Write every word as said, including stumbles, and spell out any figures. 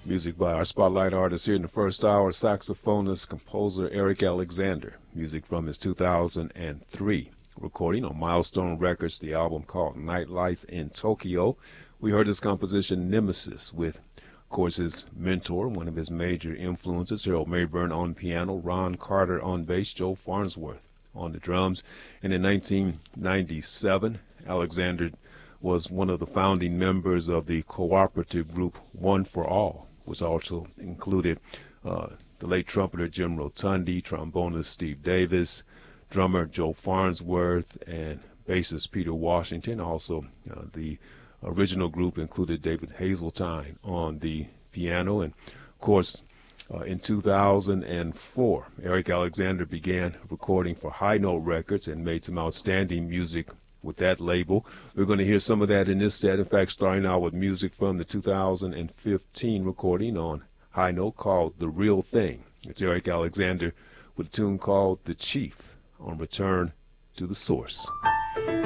Music by our spotlight artist here in the first hour, saxophonist, composer Eric Alexander. Music from his two thousand three recording on Milestone Records, the album called Nightlife in Tokyo. We heard his composition Nemesis with, of course, his mentor, one of his major influences, Harold Mayburn on piano, Ron Carter on bass, Joe Farnsworth on the drums. And in nineteen ninety-seven, Alexander was one of the founding members of the cooperative group One for All, which also included uh, the late trumpeter Jim Rotundi, trombonist Steve Davis, drummer Joe Farnsworth, and bassist Peter Washington. Also, uh, the original group included David Hazeltine on the piano. And, of course, uh, in two thousand four, Eric Alexander began recording for High Note Records and made some outstanding music with that label. We're going to hear some of that in this set. In fact, starting out with music from the two thousand fifteen recording on High Note called The Real Thing. It's Eric Alexander with a tune called The Chief on Return to the Source.